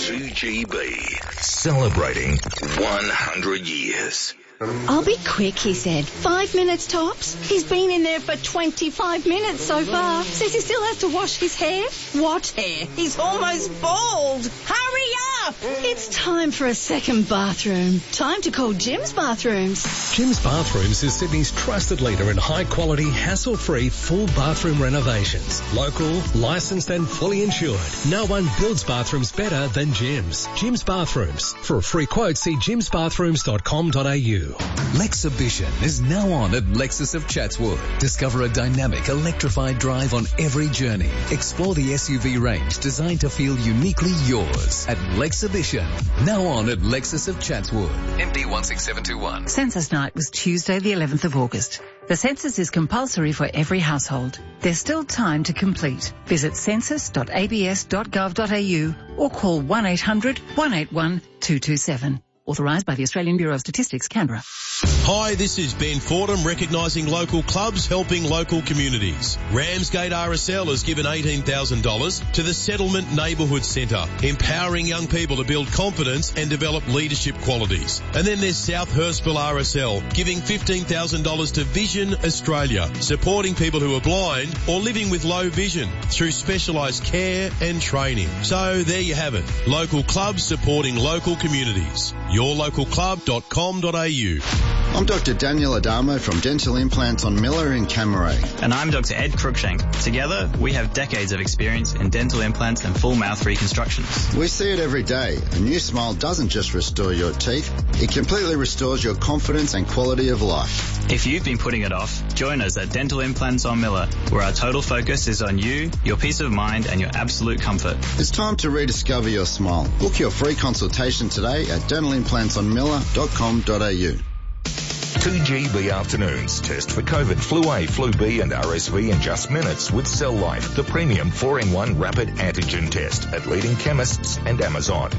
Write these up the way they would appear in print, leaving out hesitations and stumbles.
2GB, celebrating 100 years. I'll be quick, he said. 5 minutes tops. He's been in there for 25 minutes so far. Says he still has to wash his hair. What hair? He's almost bald. Hurry up! It's time for a second bathroom. Time to call Jim's Bathrooms. Jim's Bathrooms is Sydney's trusted leader in high-quality, hassle-free, full bathroom renovations. Local, licensed and fully insured. No one builds bathrooms better than Jim's. Jim's Bathrooms. For a free quote, see jimsbathrooms.com.au. Lexhibition is now on at Lexus of Chatswood. Discover a dynamic, electrified drive on every journey. Explore the SUV range designed to feel uniquely yours at Lexhibition. Now on at Lexus of Chatswood. MD 16721. Census night was Tuesday the 11th of August. The census is compulsory for every household. There's still time to complete. Visit census.abs.gov.au or call 1800 181 227. Authorised by the Australian Bureau of Statistics, Canberra. Hi, this is Ben Fordham, recognising local clubs helping local communities. Ramsgate RSL has given $18,000 to the Settlement Neighbourhood Centre, empowering young people to build confidence and develop leadership qualities. And then there's South Hurstville RSL, giving $15,000 to Vision Australia, supporting people who are blind or living with low vision through specialised care and training. So there you have it. Local clubs supporting local communities. yourlocalclub.com.au. I'm Dr. Daniel Adamo from Dental Implants on Miller in Camaray. And I'm Dr. Ed Cruikshank. Together, we have decades of experience in dental implants and full mouth reconstructions. We see it every day. A new smile doesn't just restore your teeth, it completely restores your confidence and quality of life. If you've been putting it off, join us at Dental Implants on Miller, where our total focus is on you, your peace of mind and your absolute comfort. It's time to rediscover your smile. Book your free consultation today at dentalimplantsonmiller.com.au. 2GB Afternoons. Test for COVID, Flu A, Flu B and RSV in just minutes with Cell Life, the premium 4-in-1 rapid antigen test at leading chemists and Amazon.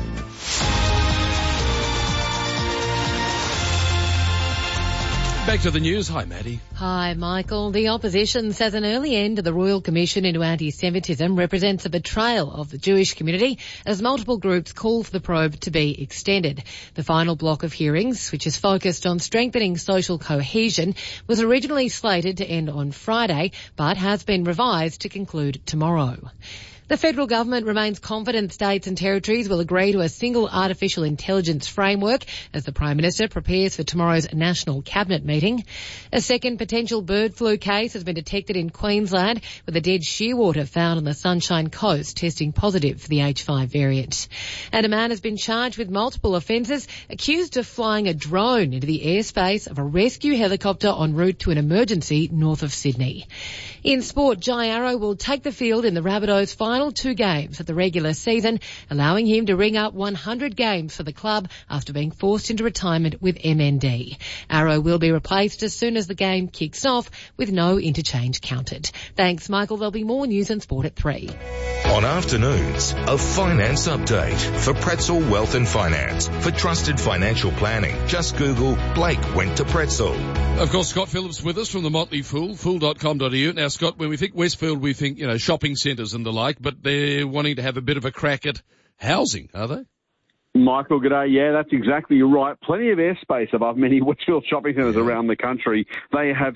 Back to the news. Hi, Maddie. Hi, Michael. The opposition says an early end of the Royal Commission into anti-Semitism represents a betrayal of the Jewish community as multiple groups call for the probe to be extended. The final block of hearings, which is focused on strengthening social cohesion, was originally slated to end on Friday, but has been revised to conclude tomorrow. The federal government remains confident states and territories will agree to a single artificial intelligence framework as the Prime Minister prepares for tomorrow's National Cabinet meeting. A second potential bird flu case has been detected in Queensland, with a dead shearwater found on the Sunshine Coast testing positive for the H5 variant. And a man has been charged with multiple offences, accused of flying a drone into the airspace of a rescue helicopter en route to an emergency north of Sydney. In sport, Jai Arrow will take the field in the Rabbitohs' final 2 games of the regular season, allowing him to ring up 100 games for the club after being forced into retirement with MND. Arrow will be replaced as soon as the game kicks off, with no interchange counted. Thanks, Michael. There'll be more news and sport at 3. On Afternoons, a finance update for Pretzel Wealth and Finance. For trusted financial planning, just Google Blake went to Pretzel. Of course, Scott Phillips with us from the Motley Fool, fool.com.au. Now, Scott, when we think Westfield, we think, shopping centres and the like, but they're wanting to have a bit of a crack at housing, are they? Michael, g'day. Yeah, that's exactly right. Plenty of airspace above many Westfield shopping centres around the country. They have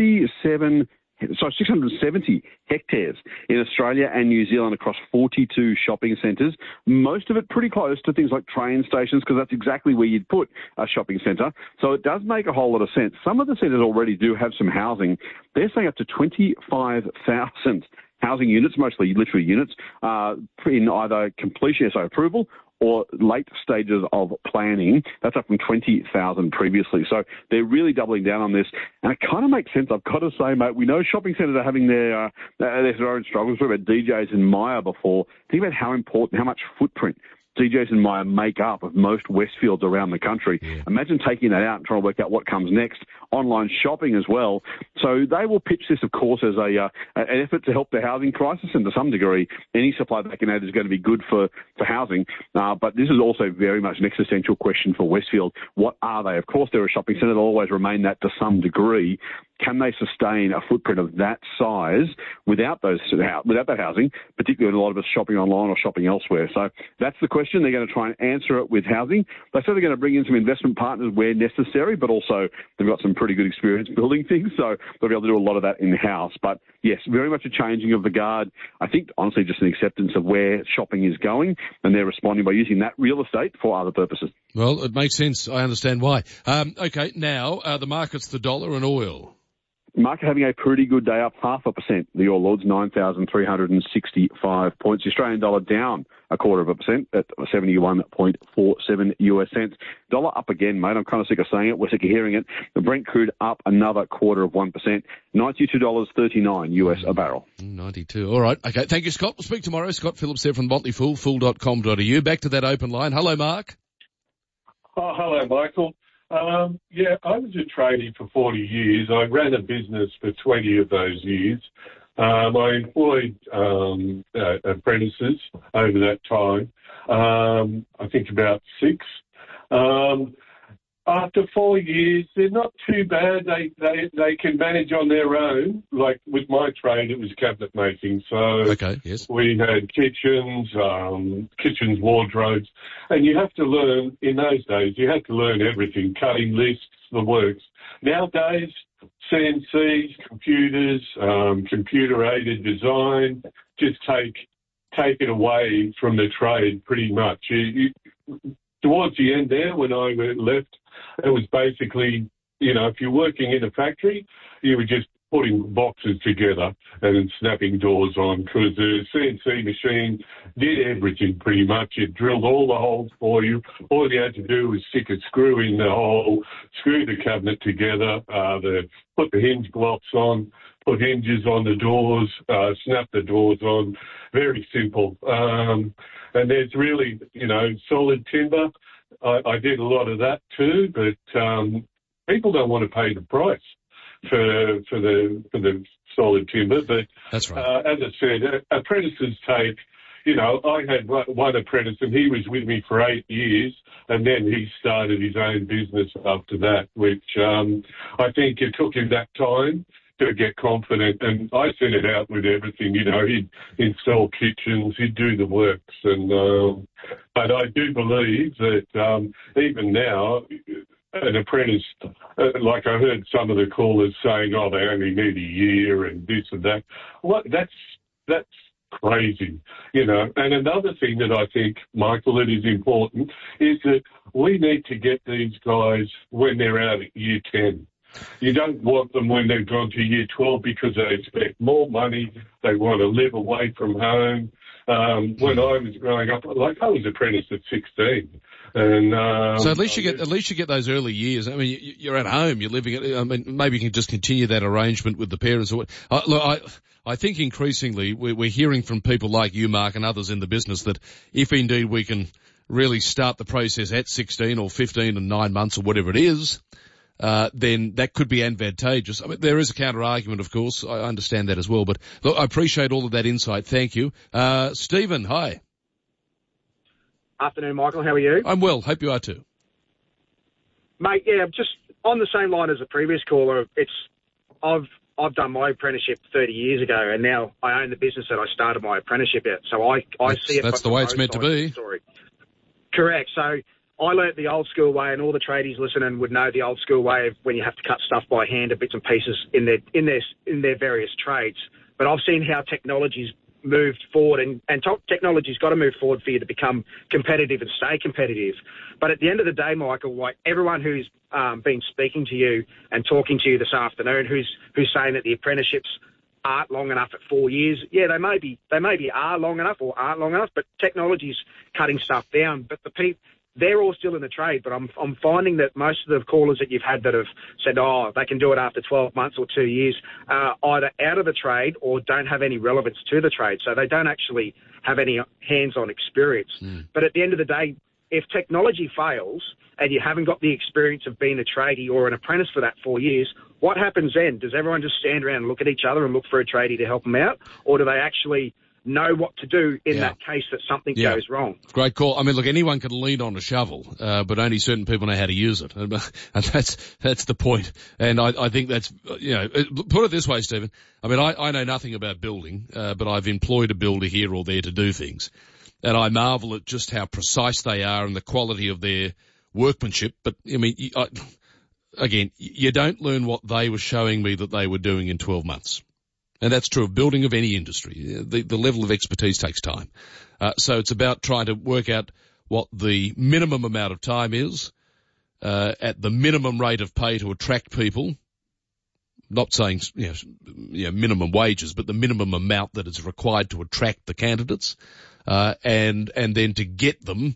670 hectares in Australia and New Zealand across 42 shopping centres, most of it pretty close to things like train stations, because that's exactly where you'd put a shopping centre. So it does make a whole lot of sense. Some of the centres already do have some housing. They're saying up to 25,000 housing units, mostly literally units, in either completion, so approval, or late stages of planning. That's up from 20,000 previously. So they're really doubling down on this. And it kind of makes sense, I've got to say, mate. We know shopping centres are having their own struggles. We talked about DJs and Myer before. Think about how important, how much footprint DJs and Myer make up of most Westfields around the country. Yeah. Imagine taking that out and trying to work out what comes next. Online shopping as well. So they will pitch this, of course, as an effort to help the housing crisis, and to some degree, any supply they can add is going to be good for housing. But this is also very much an existential question for Westfield. What are they? Of course, they're a shopping centre. They'll always remain that to some degree. can they sustain a footprint of that size without that housing, particularly a lot of us shopping online or shopping elsewhere? So that's the question. They're going to try and answer it with housing. They say they're going to bring in some investment partners where necessary, but also they've got some pretty good experience building things, so they'll be able to do a lot of that in-house. But yes, very much a changing of the guard. I think, honestly, just an acceptance of where shopping is going, and they're responding by using that real estate for other purposes. Well, it makes sense. I understand why. Okay, now the market's the dollar and oil. Market having a pretty good day, up 0.5%. The All Ords, 9,365 points. The Australian dollar down 0.25% at 71.47 US cents. Dollar up again, mate. I'm kind of sick of saying it. We're sick of hearing it. The Brent crude up another 0.25%. $92.39 US a barrel. 92. All right. Okay. Thank you, Scott. We'll speak tomorrow. Scott Phillips there from Motley Fool, fool.com.au. Back to that open line. Hello, Mark. Oh, hello, Michael. I was a tradie for 40 years. I ran a business for 20 of those years. I employed apprentices over that time, I think about 6. After 4 years, they're not too bad. They can manage on their own. Like with my trade, it was cabinet making. So okay, yes. We had kitchens, wardrobes. And you have to learn, in those days, you had to learn everything, cutting lists, the works. Nowadays, CNCs, computers, computer-aided design, just take it away from the trade pretty much. Towards the end there, when I left, it was basically, if you're working in a factory, you were just putting boxes together and then snapping doors on, because the CNC machine did everything pretty much. It drilled all the holes for you. All you had to do was stick a screw in the hole, screw the cabinet together, put the hinge blocks on, put hinges on the doors, snap the doors on. Very simple. And there's really, solid timber. I did a lot of that too, but people don't want to pay the price for the solid timber. But that's right. As I said, apprentices take. I had one apprentice, and he was with me for 8 years, and then he started his own business after that, which I think it took him that time to get confident, and I sent it out with everything. He'd install kitchens, he'd do the works, and but I do believe that even now, an apprentice, like I heard some of the callers saying, oh, they only need a year and this and that. What? That's crazy, And another thing that I think, Michael, that is important is that we need to get these guys when they're out at year 10. You don't want them when they've gone to year 12 because they expect more money. They want to live away from home. When I was growing up, I was apprentice at 16. And so at least you get those early years. I mean, you're at home, you're living it. I mean, maybe you can just continue that arrangement with the parents. Or I think increasingly we're hearing from people like you, Mark, and others in the business that if indeed we can really start the process at 16 or 15 and 9 months or whatever it is, then that could be advantageous. I mean, there is a counter-argument, of course. I understand that as well. But look, I appreciate all of that insight. Thank you. Stephen, hi. Afternoon, Michael. How are you? I'm well. Hope you are too. Mate, yeah, just on the same line as the previous caller, I've done my apprenticeship 30 years ago, and now I own the business that I started my apprenticeship at. So I see it. That's the way it's meant to be. Story. Correct. So I learnt the old school way, and all the tradies listening would know the old school way of when you have to cut stuff by hand and bits and pieces in their various trades. But I've seen how technology's moved forward, and technology's got to move forward for you to become competitive and stay competitive. But at the end of the day, Michael, like everyone who's been speaking to you and talking to you this afternoon, who's saying that the apprenticeships aren't long enough at 4 years, yeah, they maybe are long enough or aren't long enough, but technology's cutting stuff down. But they're all still in the trade, but I'm finding that most of the callers that you've had that have said, oh, they can do it after 12 months or 2 years, are either out of the trade or don't have any relevance to the trade. So they don't actually have any hands-on experience. But at the end of the day, if technology fails and you haven't got the experience of being a tradie or an apprentice for that 4 years, what happens then? Does everyone just stand around and look at each other and look for a tradie to help them out? Or do they actually know what to do in that case that something goes wrong. Great call. I mean, look, anyone can lean on a shovel, but only certain people know how to use it. And that's the point. And I think that's, put it this way, Stephen. I mean, I know nothing about building, but I've employed a builder here or there to do things. And I marvel at just how precise they are and the quality of their workmanship. But, I mean, again, you don't learn what they were showing me that they were doing in 12 months. And that's true of building of any industry. The level of expertise takes time. So it's about trying to work out what the minimum amount of time is, at the minimum rate of pay to attract people. Not saying, minimum wages, but the minimum amount that is required to attract the candidates, and then to get them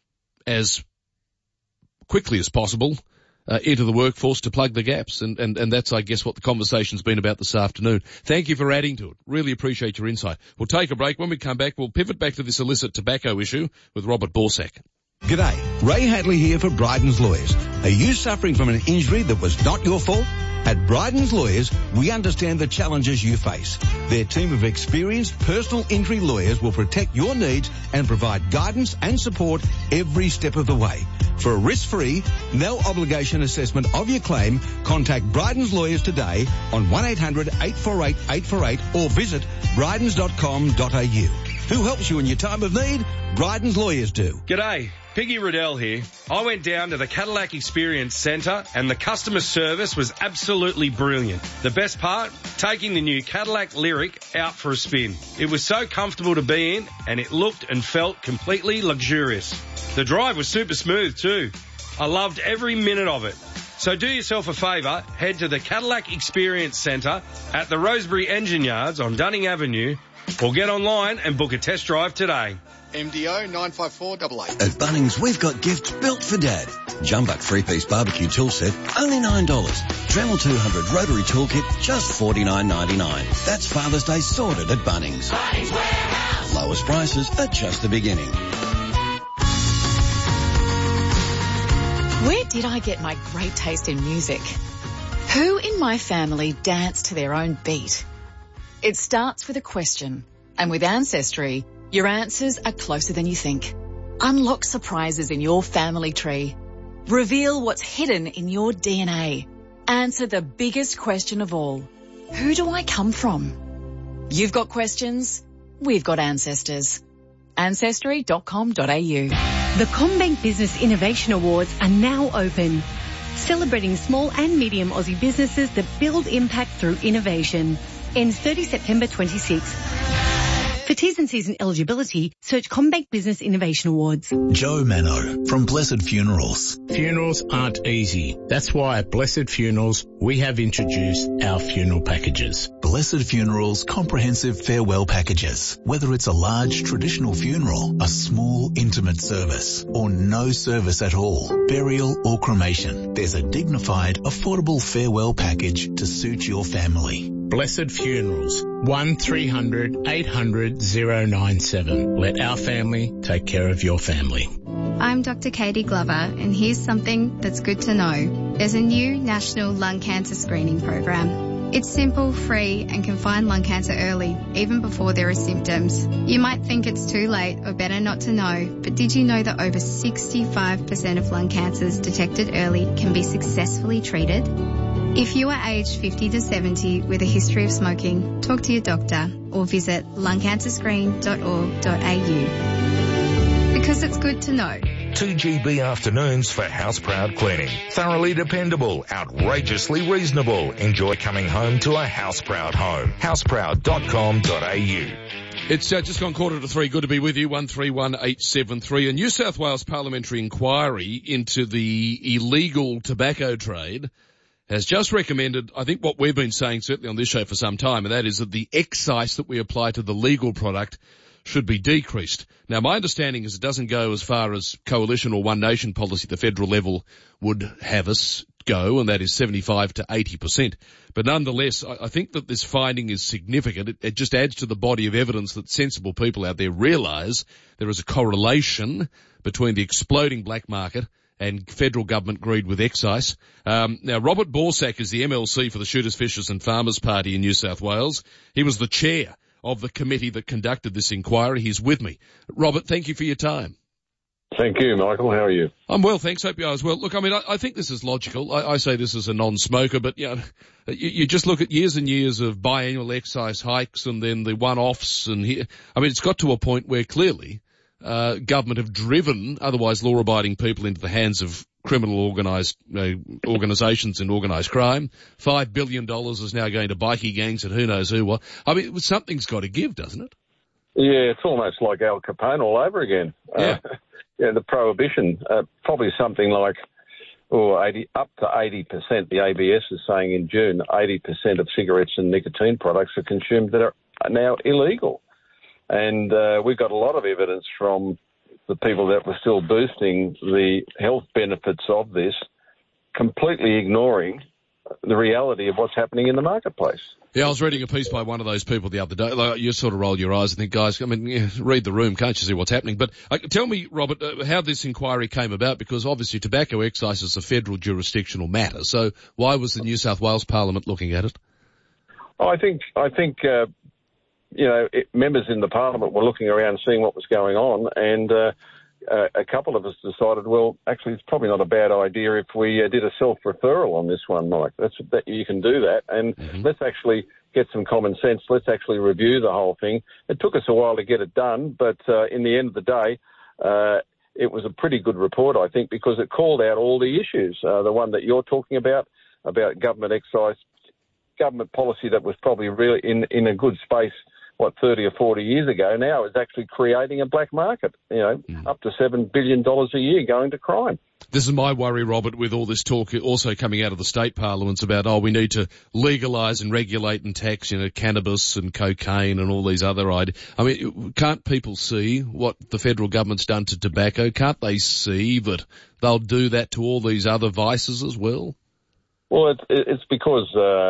as quickly as possible into the workforce to plug the gaps. And that's, I guess, what the conversation's been about this afternoon. Thank you for adding to it. Really appreciate your insight. We'll take a break. When we come back, we'll pivot back to this illicit tobacco issue with Robert Borsak. G'day. Ray Hadley here for Bryden's Lawyers. Are you suffering from an injury that was not your fault? At Bryden's Lawyers, we understand the challenges you face. Their team of experienced personal injury lawyers will protect your needs and provide guidance and support every step of the way. For a risk-free, no-obligation assessment of your claim, contact Bryden's Lawyers today on 1-800-848-848 or visit brydens.com.au. Who helps you in your time of need? Bryden's Lawyers do. G'day, Piggy Riddell here. I went down to the Cadillac Experience Centre and the customer service was absolutely brilliant. The best part? Taking the new Cadillac Lyriq out for a spin. It was so comfortable to be in and it looked and felt completely luxurious. The drive was super smooth too. I loved every minute of it. So do yourself a favour, head to the Cadillac Experience Centre at the Rosebery Engine Yards on Dunning Avenue or get online and book a test drive today. MDO 95488. At Bunnings, we've got gifts built for Dad. Jumbuck 3-piece barbecue tool set, only $9. Dremel 200 rotary toolkit, just $49.99. That's Father's Day sorted at Bunnings. Bunnings Warehouse. Lowest prices are just the beginning. Where did I get my great taste in music? Who in my family danced to their own beat? It starts with a question, and with Ancestry, your answers are closer than you think. Unlock surprises in your family tree. Reveal what's hidden in your DNA. Answer the biggest question of all. Who do I come from? You've got questions, we've got ancestors. Ancestry.com.au. The CommBank Business Innovation Awards are now open, celebrating small and medium Aussie businesses that build impact through innovation. Ends 30 September 26. For T's and C's and eligibility, search CommBank Business Innovation Awards. Joe Mano from Blessed Funerals. Funerals aren't easy. That's why at Blessed Funerals, we have introduced our funeral packages. Blessed Funerals comprehensive farewell packages. Whether it's a large traditional funeral, a small intimate service, or no service at all, burial or cremation, there's a dignified, affordable farewell package to suit your family. Blessed Funerals, 1300 800 097. Let our family take care of your family. I'm Dr. Katie Glover, and here's something that's good to know. There's a new national lung cancer screening program. It's simple, free, and can find lung cancer early, even before there are symptoms. You might think it's too late or better not to know, but did you know that over 65% of lung cancers detected early can be successfully treated? If you are aged 50 to 70 with a history of smoking, talk to your doctor or visit lungcancerscreen.org.au. Because it's good to know. 2GB afternoons for Houseproud Cleaning. Thoroughly dependable, outrageously reasonable. Enjoy coming home to a Houseproud home. Houseproud.com.au. It's just gone 2:45. Good to be with you. 131873. A New South Wales parliamentary inquiry into the illegal tobacco trade has just recommended, I think, what we've been saying certainly on this show for some time, and that is that the excise that we apply to the legal product should be decreased. Now, my understanding is it doesn't go as far as coalition or One Nation policy at the federal level would have us go, and that is 75 to 80%. But nonetheless, I think that this finding is significant. It just adds to the body of evidence that sensible people out there realise there is a correlation between the exploding black market and federal government greed with excise. Now, Robert Borsak is the MLC for the Shooters, Fishers and Farmers Party in New South Wales. He was the chair of the committee that conducted this inquiry. He's with me. Robert, thank you for your time. Thank you, Michael. How are you? I'm well, thanks. Hope you are as well. Look, I mean, I think this is logical. I say this as a non-smoker, but you just look at years and years of biannual excise hikes and then the one-offs, and it's got to a point where clearly government have driven otherwise law-abiding people into the hands of criminal organisations and organised crime. $5 billion is now going to bikie gangs and who knows who. I mean, something's got to give, doesn't it? Yeah, it's almost like Al Capone all over again. Yeah. The prohibition, probably something like 80, up to 80%. The ABS is saying in June, 80% of cigarettes and nicotine products are consumed that are now illegal. And we've got a lot of evidence from the people that were still boosting the health benefits of this, completely ignoring the reality of what's happening in the marketplace. Yeah, I was reading a piece by one of those people the other day. Like, you sort of roll your eyes and think, guys, I mean, read the room, can't you see what's happening? But tell me, Robert, how this inquiry came about, because obviously tobacco excise is a federal jurisdictional matter. So why was the New South Wales Parliament looking at it? I think members in the Parliament were looking around seeing what was going on, and a couple of us decided, well, actually, it's probably not a bad idea if we did a self-referral on this one, Mike. That you can do that, and let's actually get some common sense. Let's actually review the whole thing. It took us a while to get it done, but in the end of the day, it was a pretty good report, I think, because it called out all the issues. The one that you're talking about government excise, government policy that was probably really in a good space, 30 or 40 years ago, now is actually creating a black market, up to $7 billion a year going to crime. This is my worry, Robert, with all this talk also coming out of the state parliaments about, we need to legalise and regulate and tax, cannabis and cocaine and all these other ideas. I mean, can't people see what the federal government's done to tobacco? Can't they see that they'll do that to all these other vices as well? Well, it's because,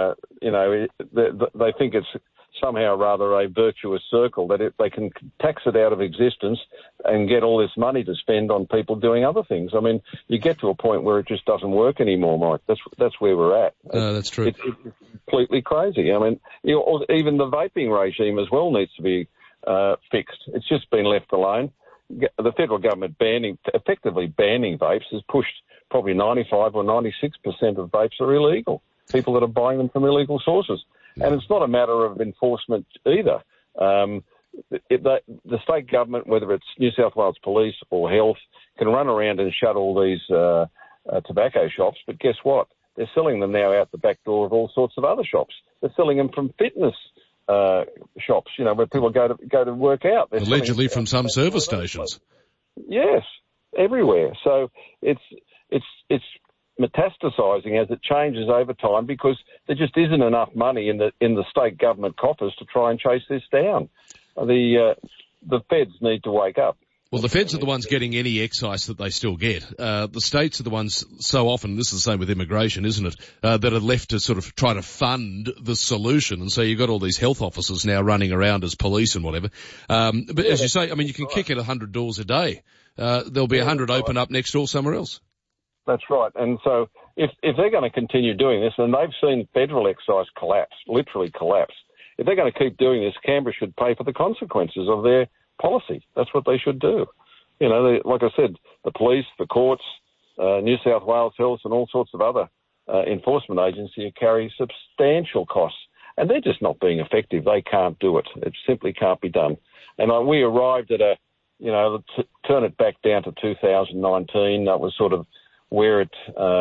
they think it's somehow rather a virtuous circle, that they can tax it out of existence and get all this money to spend on people doing other things. I mean, you get to a point where it just doesn't work anymore, Mike. That's where we're at. That's true. It's completely crazy. I mean, even the vaping regime as well needs to be fixed. It's just been left alone. The federal government effectively banning vapes has pushed probably 95 or 96% of vapes are illegal. People that are buying them from illegal sources. And it's not a matter of enforcement either. The state government, whether it's New South Wales Police or Health, can run around and shut all these tobacco shops, but guess what? They're selling them now out the back door of all sorts of other shops. They're selling them from fitness shops, where people go to work out. They're allegedly from some service stations. Yes, everywhere. So it's metastasising as it changes over time, because there just isn't enough money in the state government coffers to try and chase this down. The feds need to wake up. Well, the feds are the ones getting any excise that they still get. The states are the ones so often, this is the same with immigration, isn't it, that are left to sort of try to fund the solution. And so you've got all these health officers now running around as police and whatever. But as you say, I mean, you can kick at 100 doors a day. There'll be 100 open up next door somewhere else. That's right. And so if they're going to continue doing this, and they've seen federal excise collapse, literally collapse, if they're going to keep doing this, Canberra should pay for the consequences of their policy. That's what they should do. Like I said, the police, the courts, New South Wales Health and all sorts of other enforcement agencies carry substantial costs, and they're just not being effective. They can't do it. It simply can't be done. And we arrived at turn it back down to 2019. That was sort of where it,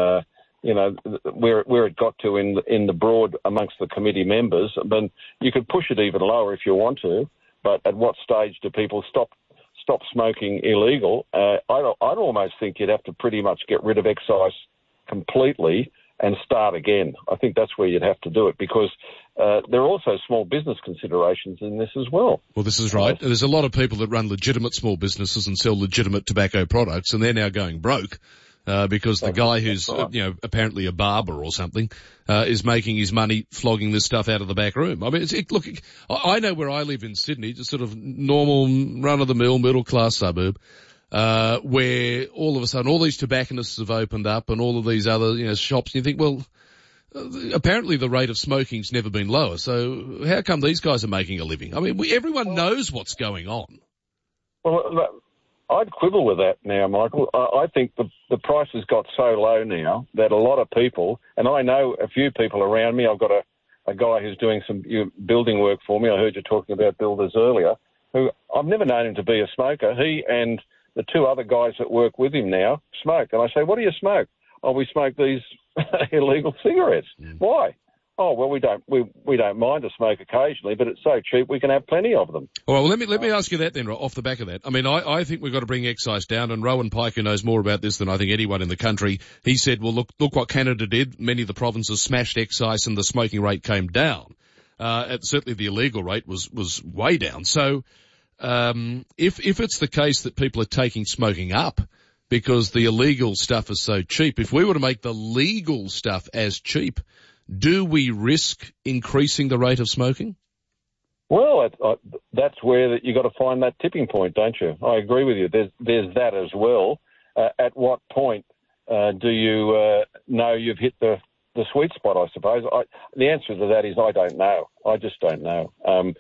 where it got to in the broad amongst the committee members. But you could push it even lower if you want to. But at what stage do people stop smoking illegal? I'd almost think you'd have to pretty much get rid of excise completely and start again. I think that's where you'd have to do it, because there are also small business considerations in this as well. Well, this is right. There's a lot of people that run legitimate small businesses and sell legitimate tobacco products, and they're now going broke. Because the guy who's, apparently a barber or something, is making his money flogging this stuff out of the back room. I mean, look, I know where I live in Sydney, just sort of normal, run-of-the-mill, middle-class suburb, where all of a sudden all these tobacconists have opened up and all of these other, shops, and you think, well, apparently the rate of smoking's never been lower. So how come these guys are making a living? I mean, everyone knows what's going on. Well, I'd quibble with that now, Michael. I think the price has got so low now that a lot of people, and I know a few people around me, I've got a guy who's doing some building work for me. I heard you talking about builders earlier, who I've never known him to be a smoker. He and the two other guys that work with him now smoke. And I say, what do you smoke? Oh, we smoke these illegal cigarettes. Why? Oh, well, we don't mind a smoke occasionally, but it's so cheap we can have plenty of them. All right, well, let me ask you that then, off the back of that. I mean, I think we've got to bring excise down, and Rowan Pike, who knows more about this than I think anyone in the country, he said, well, look what Canada did. Many of the provinces smashed excise and the smoking rate came down. Certainly the illegal rate was way down. So, if it's the case that people are taking smoking up because the illegal stuff is so cheap, if we were to make the legal stuff as cheap, do we risk increasing the rate of smoking? Well, that's where you got to find that tipping point, don't you? I agree with you. There's that as well. At what point do you know you've hit the sweet spot, I suppose? The answer to that is I don't know. I just don't know.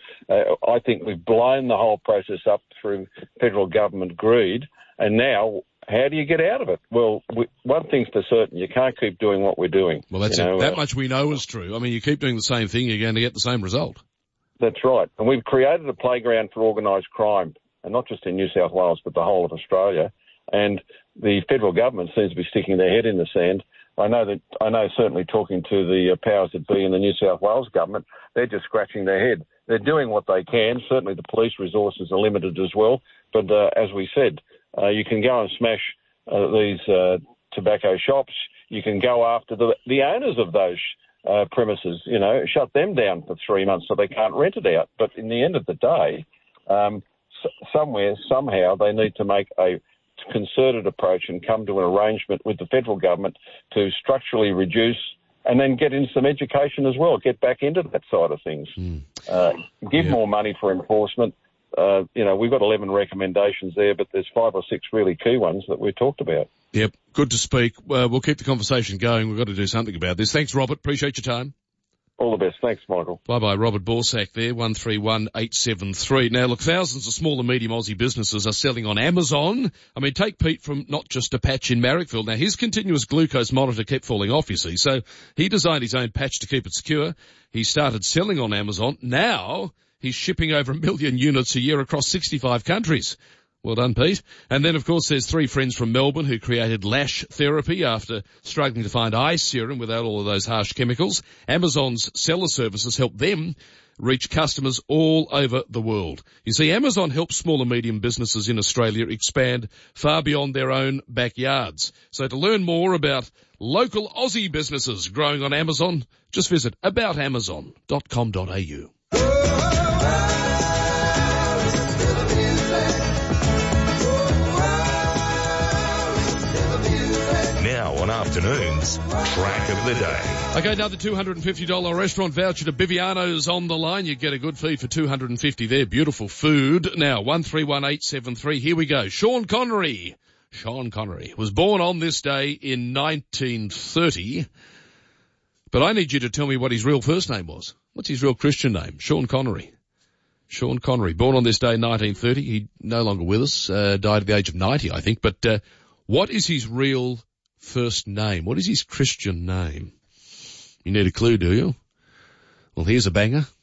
I think we've blown the whole process up through federal government greed, and now how do you get out of it? Well, one thing's for certain, you can't keep doing what we're doing. Well, that's it. That much we know is true. I mean, you keep doing the same thing, you're going to get the same result. That's right. And we've created a playground for organised crime, and not just in New South Wales, but the whole of Australia. And the federal government seems to be sticking their head in the sand. I know certainly talking to the powers that be in the New South Wales government, they're just scratching their head. They're doing what they can. Certainly the police resources are limited as well. But as we said, you can go and smash these tobacco shops. You can go after the owners of those premises, shut them down for 3 months so they can't rent it out. But in the end of the day, somewhere, somehow, they need to make a concerted approach and come to an arrangement with the federal government to structurally reduce and then get into some education as well, get back into that side of things. Give more money for enforcement. We've got 11 recommendations there, but there's 5 or 6 really key ones that we've talked about. Yep, good to speak. We'll keep the conversation going. We've got to do something about this. Thanks, Robert. Appreciate your time. All the best. Thanks, Michael. Bye-bye. Robert Borsak there, 131873. Now, look, thousands of small and medium Aussie businesses are selling on Amazon. I mean, take Pete from Not Just a Patch in Marrickville. Now, his continuous glucose monitor kept falling off, you see, so he designed his own patch to keep it secure. He started selling on Amazon. Now he's shipping over 1 million units a year across 65 countries. Well done, Pete. And then, of course, there's 3 friends from Melbourne who created lash therapy after struggling to find eye serum without all of those harsh chemicals. Amazon's seller services help them reach customers all over the world. You see, Amazon helps small and medium businesses in Australia expand far beyond their own backyards. So to learn more about local Aussie businesses growing on Amazon, just visit aboutamazon.com.au. On afternoons, track of the day. Okay, another $250 restaurant voucher to Biviano's on the line. You get a good feed for $250 there. Beautiful food. Now, 131873. Here we go. Sean Connery was born on this day in 1930. But I need you to tell me what his real first name was. What's his real Christian name? Sean Connery. Sean Connery, born on this day in 1930. He no longer with us. Died at the age of 90, I think. But what is his real first name? What is his Christian name? You need a clue, do you? Well, here's a banger.